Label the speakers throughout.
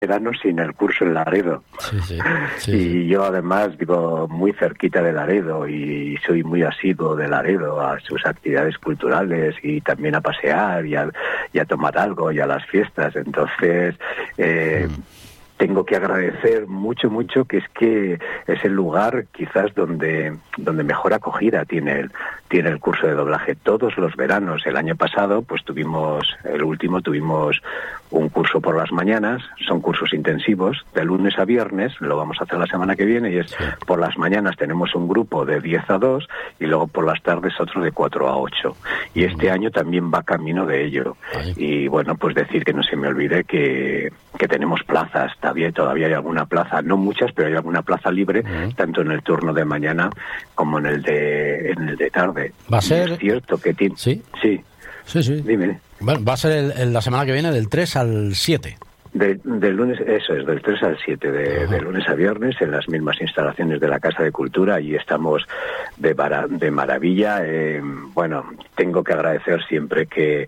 Speaker 1: verano sin el curso en Laredo.
Speaker 2: Sí.
Speaker 1: Y yo además vivo muy cerquita de Laredo y soy muy asiduo de Laredo a sus actividades culturales y también a pasear y a tomar algo y a las fiestas. Entonces tengo que agradecer mucho que es el lugar quizás donde mejor acogida tiene el curso de doblaje. Todos los veranos, el año pasado, pues tuvimos un curso por las mañanas, son cursos intensivos, de lunes a viernes, lo vamos a hacer la semana que viene, y es por las mañanas tenemos un grupo de 10 a 2 y luego por las tardes otro de 4 a 8. Y este año también va camino de ello. Y bueno, pues decir que no se me olvide que tenemos plazas, todavía hay alguna plaza, no muchas, pero hay alguna plaza libre, tanto en el turno de mañana como en el de tarde.
Speaker 2: Va a ser...
Speaker 1: Es cierto que tiene...
Speaker 2: Sí.
Speaker 1: Dime.
Speaker 2: Bueno, va a ser la semana que viene del 3 al 7.
Speaker 1: Del lunes, eso es, del 3 al 7, de lunes a viernes, en las mismas instalaciones de la Casa de Cultura, y estamos de maravilla. Bueno, tengo que agradecer siempre que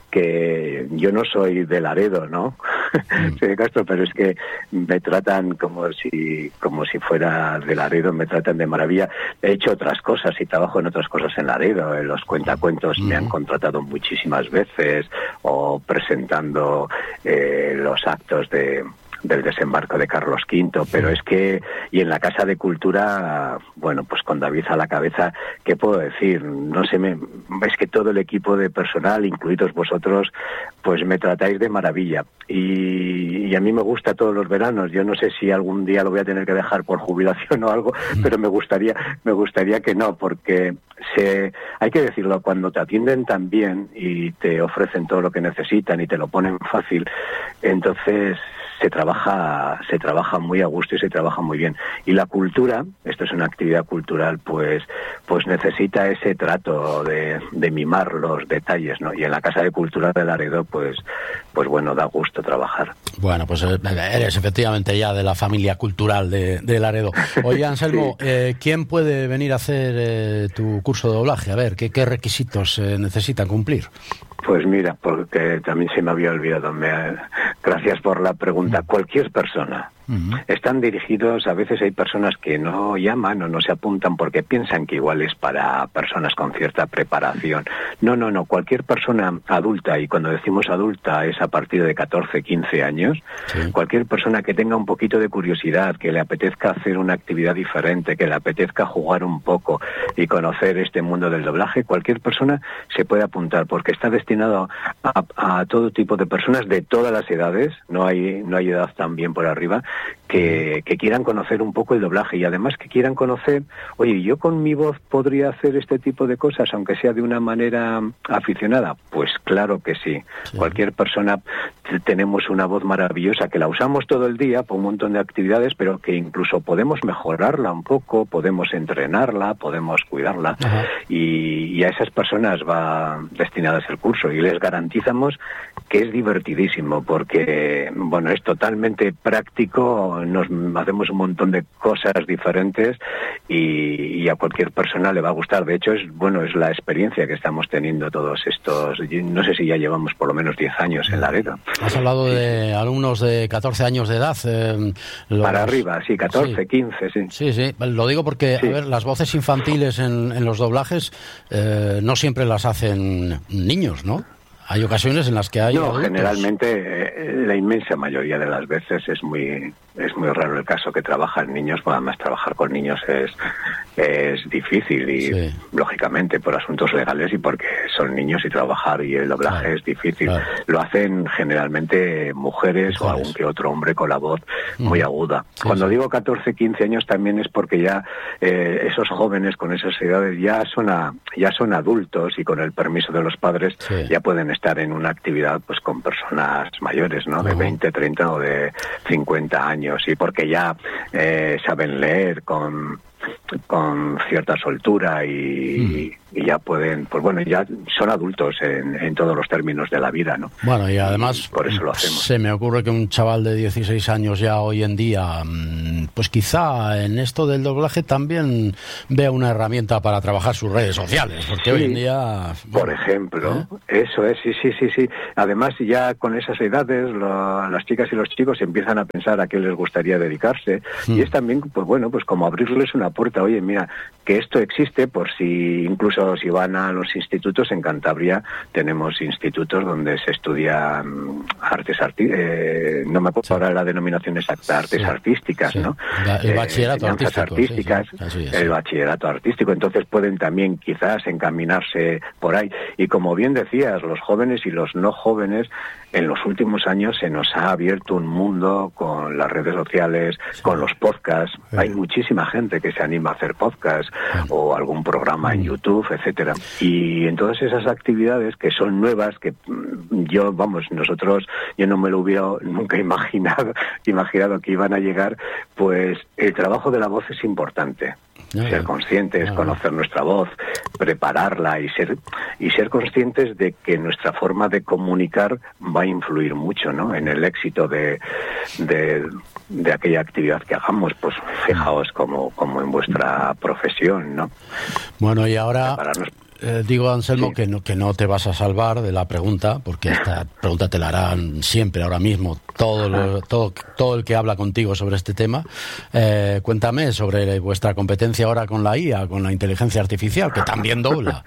Speaker 1: yo no soy de Laredo, ¿no? Soy de Castro, pero es que me tratan como si fuera de Laredo, me tratan de maravilla. He hecho otras cosas y trabajo en otras cosas en Laredo. En los cuentacuentos me han contratado muchísimas veces, o presentando los actos del desembarco de Carlos V, pero es que, y en la Casa de Cultura, bueno, pues con David a la cabeza, ¿qué puedo decir? Es que todo el equipo de personal, incluidos vosotros, pues me tratáis de maravilla, y a mí me gusta todos los veranos. Yo no sé si algún día lo voy a tener que dejar por jubilación o algo, pero me gustaría que no, porque hay que decirlo, cuando te atienden tan bien y te ofrecen todo lo que necesitan y te lo ponen fácil, entonces se trabaja muy a gusto y se trabaja muy bien. Y la cultura, esto es una actividad cultural, pues necesita ese trato de mimar los detalles, ¿no? Y en la Casa de Cultura de Laredo, pues bueno, da gusto trabajar.
Speaker 2: Bueno, pues eres efectivamente ya de la familia cultural de Laredo. Oye, Anselmo, ¿quién puede venir a hacer tu curso de doblaje? A ver, ¿qué requisitos necesita cumplir?
Speaker 1: Pues mira, porque también se me había olvidado. Gracias por la pregunta. Cualquier persona. Están dirigidos, a veces hay personas que no llaman o no se apuntan porque piensan que igual es para personas con cierta preparación. No, cualquier persona adulta, y cuando decimos adulta es a partir de 14, 15 años, cualquier persona que tenga un poquito de curiosidad, que le apetezca hacer una actividad diferente, que le apetezca jugar un poco y conocer este mundo del doblaje, cualquier persona se puede apuntar, porque está destinado a todo tipo de personas de todas las edades, no hay edad también por arriba, que quieran conocer un poco el doblaje, y además que quieran conocer, oye, yo con mi voz podría hacer este tipo de cosas, aunque sea de una manera aficionada. Pues claro que sí. Cualquier persona, tenemos una voz maravillosa que la usamos todo el día por un montón de actividades, pero que incluso podemos mejorarla un poco, podemos entrenarla, podemos cuidarla, y a esas personas va destinadas el curso, y les garantizamos que es divertidísimo, porque bueno, es totalmente práctico, nos hacemos un montón de cosas diferentes, y a cualquier persona le va a gustar. De hecho, es la experiencia que estamos teniendo todos estos, no sé si ya llevamos por lo menos 10 años en Laredo.
Speaker 2: Has hablado de alumnos de 14 años de edad.
Speaker 1: Para arriba, sí, 14, 15, sí.
Speaker 2: Sí, lo digo porque, a ver, las voces infantiles en los doblajes no siempre las hacen niños, ¿no? Hay ocasiones en las que hay adultos.
Speaker 1: Generalmente, la inmensa mayoría de las veces es muy raro el caso que trabajan niños. Bueno, además trabajar con niños es difícil, y lógicamente por asuntos legales y porque son niños, y trabajar y el doblaje es difícil. Lo hacen generalmente mujeres o algún que otro hombre con la voz muy aguda. Cuando digo 14, 15 años también es porque ya esos jóvenes con esas edades ya son adultos, y con el permiso de los padres ya pueden estar en una actividad pues con personas mayores, ¿no? De 20, 30 o de 50 años, y porque ya saben leer con cierta soltura y ya pueden, pues bueno, ya son adultos en todos los términos de la vida, ¿no?
Speaker 2: Bueno, y además,
Speaker 1: por eso lo hacemos.
Speaker 2: Se me ocurre que un chaval de 16 años ya hoy en día, pues quizá en esto del doblaje también vea una herramienta para trabajar sus redes sociales, porque hoy en día...
Speaker 1: Por ejemplo, eso es, sí. Además, ya con esas edades, las chicas y los chicos empiezan a pensar a qué les gustaría dedicarse, y es también, pues bueno, pues como abrirles una puerta. Oye, mira, que esto existe, por si incluso si van a los institutos. En Cantabria tenemos institutos donde se estudian artes no me acuerdo ahora la denominación exacta, artes artísticas, ¿no?
Speaker 2: El bachillerato
Speaker 1: artístico, el bachillerato artístico. Entonces pueden también quizás encaminarse por ahí. Y como bien decías, los jóvenes y los no jóvenes, en los últimos años se nos ha abierto un mundo con las redes sociales, con los podcasts. Hay muchísima gente que se anima a hacer podcasts o algún programa en YouTube, etcétera. Y en todas esas actividades que son nuevas, que yo no me lo hubiera nunca imaginado que iban a llegar, pues el trabajo de la voz es importante. Ser conscientes, conocer nuestra voz, prepararla y ser conscientes de que nuestra forma de comunicar va a influir mucho, ¿no?, en el éxito de aquella actividad que hagamos. Pues fijaos como en vuestra profesión, ¿no?
Speaker 2: Bueno, y ahora digo, Anselmo, que no te vas a salvar de la pregunta, porque esta pregunta te la harán siempre, ahora mismo, todo el que habla contigo sobre este tema. Cuéntame sobre vuestra competencia ahora con la IA, con la inteligencia artificial, que también dobla.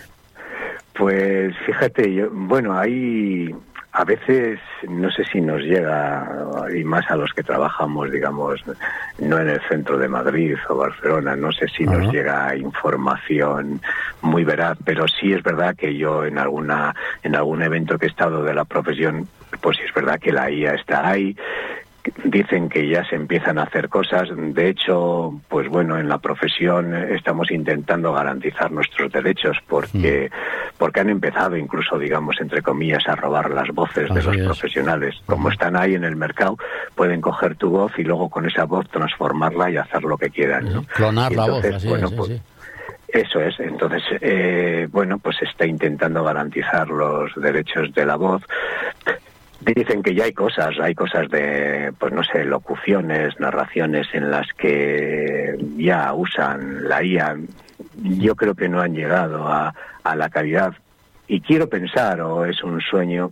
Speaker 1: Pues fíjate, hay... A veces no sé si nos llega, y más a los que trabajamos, digamos, no en el centro de Madrid o Barcelona, no sé si nos llega información muy veraz, pero sí es verdad que yo en algún evento que he estado de la profesión, pues sí es verdad que la IA está ahí. Dicen que ya se empiezan a hacer cosas. De hecho, pues bueno, en la profesión estamos intentando garantizar nuestros derechos porque han empezado incluso, digamos, entre comillas, a robar las voces de los profesionales. Como están ahí en el mercado, pueden coger tu voz y luego con esa voz transformarla y hacer lo que quieran, ¿no?
Speaker 2: Clonar la voz, así es, sí.
Speaker 1: Eso es. Entonces, pues se está intentando garantizar los derechos de la voz. Dicen que ya hay cosas de, pues no sé, locuciones, narraciones en las que ya usan la IA. Yo creo que no han llegado a la calidad. Y quiero pensar, o es un sueño,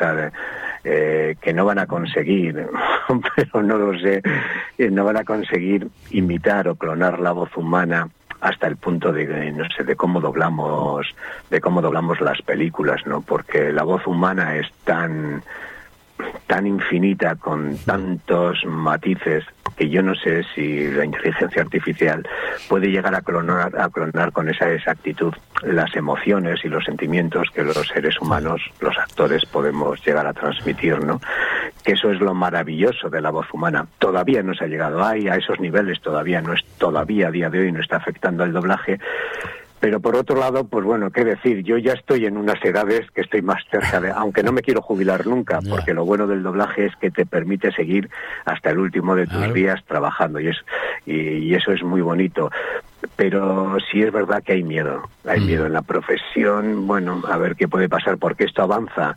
Speaker 1: que no van a conseguir, pero no lo sé, no van a conseguir imitar o clonar la voz humana hasta el punto de, no sé, de cómo doblamos las películas, ¿no? Porque la voz humana es tan infinita, con tantos matices, que yo no sé si la inteligencia artificial puede llegar a clonar con esa exactitud las emociones y los sentimientos que los seres humanos, los actores, podemos llegar a transmitir, ¿no? Que eso es lo maravilloso de la voz humana. Todavía no se ha llegado a esos niveles, todavía a día de hoy no está afectando al doblaje. Pero por otro lado, pues bueno, qué decir, yo ya estoy en unas edades que estoy más cerca aunque no me quiero jubilar nunca, porque lo bueno del doblaje es que te permite seguir hasta el último de tus días trabajando, y eso es muy bonito. Pero sí es verdad que hay miedo en la profesión. Bueno, a ver qué puede pasar, porque esto avanza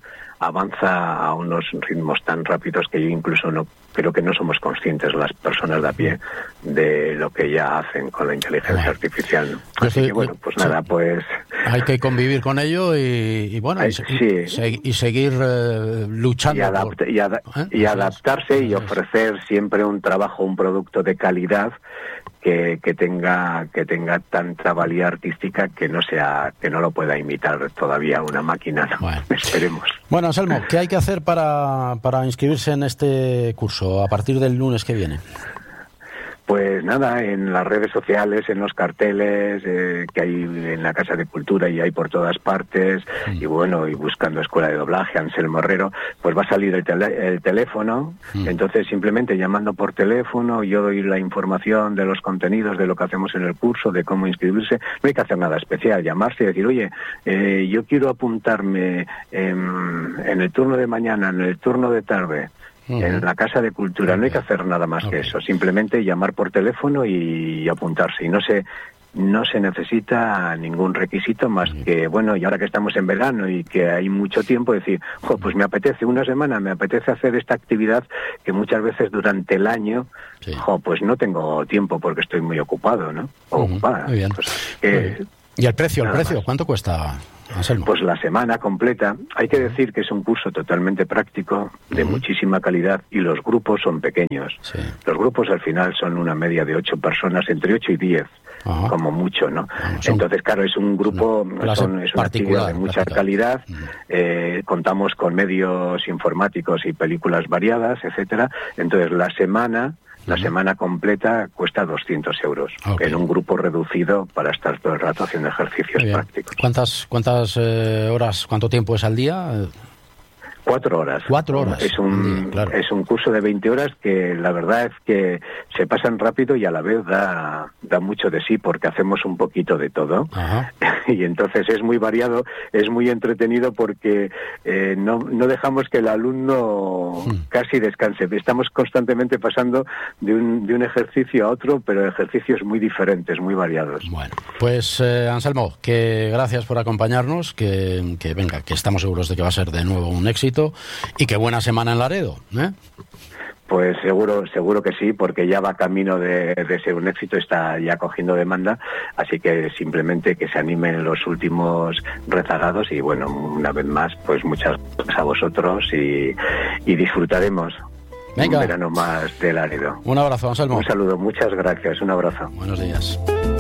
Speaker 1: a unos ritmos tan rápidos que yo incluso creo que no somos conscientes, las personas de a pie, de lo que ya hacen con la inteligencia artificial, ¿no? Así que bueno, pues nada, pues
Speaker 2: hay que convivir con ello y seguir luchando
Speaker 1: y adaptarse y ofrecer siempre un producto de calidad que tenga tanta valía artística que no lo pueda imitar todavía una máquina, ¿no? Bueno. Esperemos.
Speaker 2: Bueno, Anselmo, ¿qué hay que hacer para inscribirse en este curso a partir del lunes que viene?
Speaker 1: Pues nada, en las redes sociales, en los carteles que hay en la Casa de Cultura y hay por todas partes, y bueno, y buscando Escuela de Doblaje, Anselmo Herrero, pues va a salir el teléfono. Entonces simplemente llamando por teléfono yo doy la información de los contenidos, de lo que hacemos en el curso, de cómo inscribirse. No hay que hacer nada especial, llamarse y decir, oye, yo quiero apuntarme en el turno de mañana, en el turno de tarde, en la Casa de Cultura. No hay que hacer nada más que eso, simplemente llamar por teléfono y apuntarse. Y no sé no se necesita ningún requisito más que, bueno, y ahora que estamos en verano y que hay mucho tiempo, decir, pues me apetece una semana, me apetece hacer esta actividad que muchas veces durante el año, pues no tengo tiempo porque estoy muy ocupado, ¿no? Ocupada.
Speaker 2: Muy bien. ¿Y el precio? ¿Cuánto cuesta, Anselmo?
Speaker 1: Pues la semana completa. Hay que decir que es un curso totalmente práctico, de muchísima calidad, y los grupos son pequeños. Sí. Los grupos al final son una media de 8 personas, entre 8 y 10. Como mucho, ¿no? Entonces, claro, es un grupo, es una actividad de mucha calidad, contamos con medios informáticos y películas variadas, etcétera. Entonces, la semana completa cuesta 200 euros, en un grupo reducido para estar todo el rato haciendo ejercicios prácticos.
Speaker 2: ¿Cuántas horas, cuánto tiempo es al día?
Speaker 1: 4 horas.
Speaker 2: 4 horas.
Speaker 1: Es un curso de 20 horas que la verdad es que se pasan rápido y a la vez da mucho de sí, porque hacemos un poquito de todo. Y entonces es muy variado, es muy entretenido porque no dejamos que el alumno casi descanse. Estamos constantemente pasando de un ejercicio a otro, pero ejercicios muy diferentes, muy variados.
Speaker 2: Bueno, pues Anselmo, que gracias por acompañarnos, que venga, que estamos seguros de que va a ser de nuevo un éxito. Y qué buena semana en Laredo, ¿eh?
Speaker 1: Pues seguro que sí, porque ya va camino de ser un éxito, está ya cogiendo demanda, así que simplemente que se animen los últimos rezagados y bueno, una vez más, pues muchas gracias a vosotros y disfrutaremos un verano más de Laredo.
Speaker 2: Un abrazo, Anselmo.
Speaker 1: Un saludo, muchas gracias, un abrazo.
Speaker 2: Buenos días.